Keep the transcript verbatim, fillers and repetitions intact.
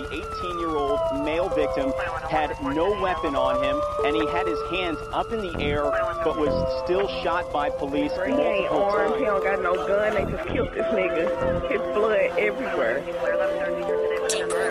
eighteen-year-old male victim had no weapon on him, and he had his hands up in the air, but was still shot by police He ain't multiple armed, times. he don't got no gun, they just killed this nigga. His blood everywhere.